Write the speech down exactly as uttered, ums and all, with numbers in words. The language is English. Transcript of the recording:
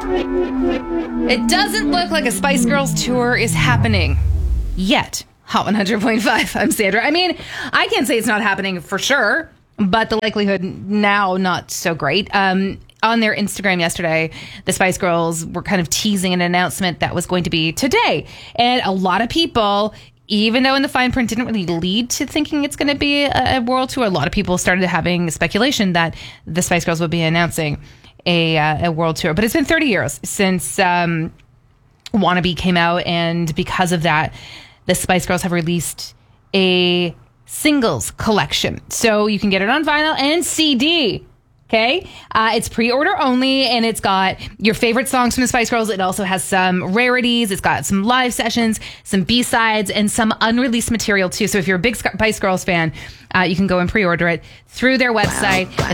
It doesn't look like a Spice Girls tour is happening yet. Hot one hundred point five, I'm Sandra. I mean, I can't say it's not happening for sure, but the likelihood now not so great. Um, on their Instagram yesterday, the Spice Girls were kind of teasing an announcement that was going to be today. And a lot of people, even though in the fine print didn't really lead to thinking it's going to be a, a world tour, a lot of people started having speculation that the Spice Girls would be announcing a, uh, a world tour. But it's been thirty years since um, Wannabe came out, and because of that, the Spice Girls have released a singles collection. So you can get it on vinyl and C D. Okay? Uh, it's pre-order only, and it's got your favorite songs from the Spice Girls. It also has some rarities. It's got some live sessions, some B-sides, and some unreleased material too. So if you're a big Spice Girls fan, uh, you can go and pre-order it through their website. Wow.